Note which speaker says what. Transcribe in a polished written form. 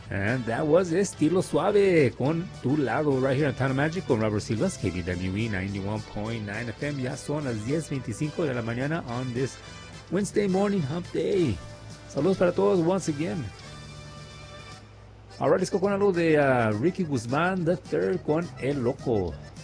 Speaker 1: And that was Estilo Suave con Tu Lado, right here on Town of Magic con Robert Silvas, KBWE 91.9 FM. Ya son las 10:25 de la mañana on this Wednesday morning hump day. Saludos para todos once again. Ahora let's go con algo de Ricky Guzmán the third con El Loco.